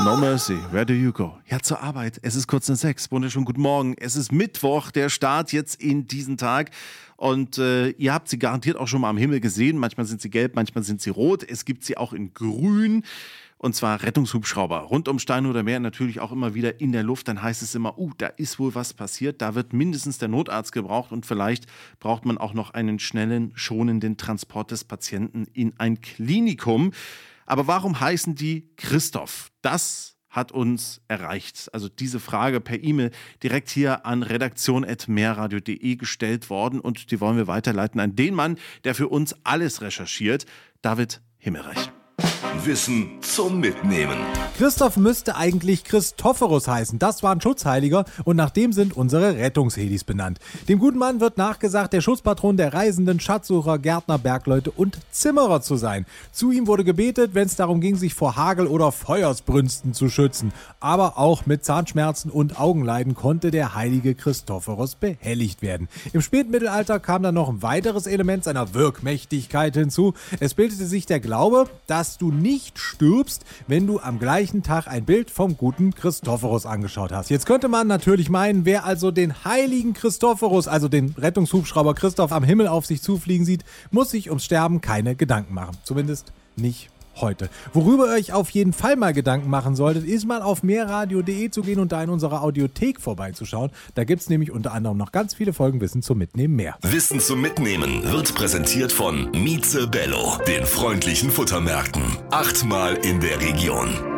No mercy, where do you go? Ja, zur Arbeit. Es ist kurz nach 6. Wunderschönen guten Morgen. Es ist Mittwoch, der Start jetzt in diesen Tag. Und ihr habt sie garantiert auch schon mal am Himmel gesehen. Manchmal sind sie gelb, manchmal sind sie rot. Es gibt sie auch in grün. Und zwar Rettungshubschrauber. Rund um Stein oder Meer natürlich auch immer wieder in der Luft. Dann heißt es immer, da ist wohl was passiert. Da wird mindestens der Notarzt gebraucht. Und vielleicht braucht man auch noch einen schnellen, schonenden Transport des Patienten in ein Klinikum. Aber warum heißen die Christoph? Das hat uns erreicht. Also diese Frage per E-Mail direkt hier an redaktion@mehrradio.de gestellt worden. Und die wollen wir weiterleiten an den Mann, der für uns alles recherchiert, David Himmelreich. Wissen zum Mitnehmen. Christoph müsste eigentlich Christophorus heißen. Das war ein Schutzheiliger und nach dem sind unsere Rettungshelis benannt. Dem guten Mann wird nachgesagt, der Schutzpatron der Reisenden, Schatzsucher, Gärtner, Bergleute und Zimmerer zu sein. Zu ihm wurde gebetet, wenn es darum ging, sich vor Hagel oder Feuersbrünsten zu schützen. Aber auch mit Zahnschmerzen und Augenleiden konnte der heilige Christophorus behelligt werden. Im Spätmittelalter kam dann noch ein weiteres Element seiner Wirkmächtigkeit hinzu. Es bildete sich der Glaube, dass du nicht stirbst, wenn du am gleichen Tag ein Bild vom guten Christophorus angeschaut hast. Jetzt könnte man natürlich meinen, wer also den heiligen Christophorus, also den Rettungshubschrauber Christoph am Himmel auf sich zufliegen sieht, muss sich ums Sterben keine Gedanken machen. Zumindest nicht heute. Worüber ihr euch auf jeden Fall mal Gedanken machen solltet, ist mal auf mehrradio.de zu gehen und da in unserer Audiothek vorbeizuschauen. Da gibt es nämlich unter anderem noch ganz viele Folgen Wissen zum Mitnehmen mehr. Wissen zum Mitnehmen wird präsentiert von Mieze Bello, den freundlichen Futtermärkten. 8-mal in der Region.